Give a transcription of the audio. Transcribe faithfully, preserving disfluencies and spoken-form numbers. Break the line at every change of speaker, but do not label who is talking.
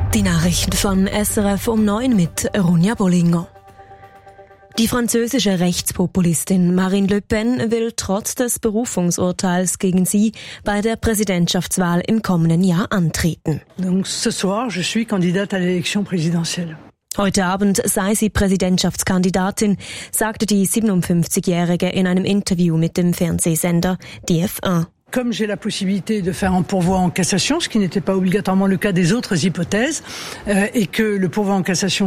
Die Nachrichten von S R F um neun mit Ronja Bollinger. Die französische Rechtspopulistin Marine Le Pen will trotz des Berufungsurteils gegen sie bei der Präsidentschaftswahl im kommenden Jahr antreten.
Donc ce soir, je suis candidate à l'élection présidentielle.
Heute Abend sei sie Präsidentschaftskandidatin, sagte die siebenundfünfzigjährige in einem Interview mit dem Fernsehsender D F eins.
Comme j'ai la possibilité de faire un pourvoi en cassation, ce qui n'était pas obligatoirement le cas des autres hypothèses, euh, et que le pourvoi en cassation